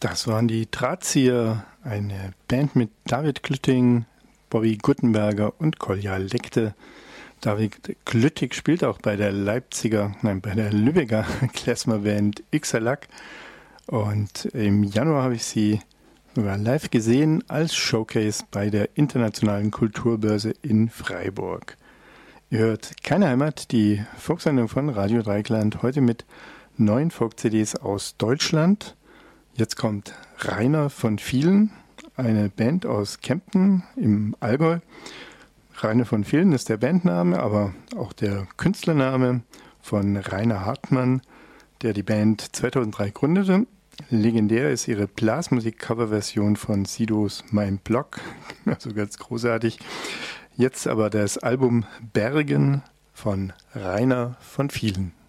Das waren die Drahtzieher, eine Band mit David Glütting, Bobby Guttenberger und Kolja Lekte. David Glütting spielt auch bei der bei der Lübecker Klezmerband Ixalak. Und im Januar habe ich sie sogar live gesehen als Showcase bei der Internationalen Kulturbörse in Freiburg. Ihr hört Keine Heimat, die Folksendung von Radio Dreieckland, heute mit 9 Folk-CDs aus Deutschland. Jetzt kommt Rainer von Vielen, eine Band aus Kempten im Allgäu. Rainer von Vielen ist der Bandname, aber auch der Künstlername von Rainer Hartmann, der die Band 2003 gründete. Legendär ist ihre Blasmusik-Coverversion von Sidos Mein Block, also ganz großartig. Jetzt aber das Album Bergen von Rainer von Vielen.